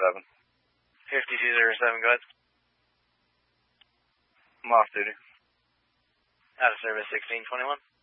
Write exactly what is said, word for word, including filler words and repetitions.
seven. fifty-two zero seven, go ahead. I'm off duty. Out of service sixteen twenty-one.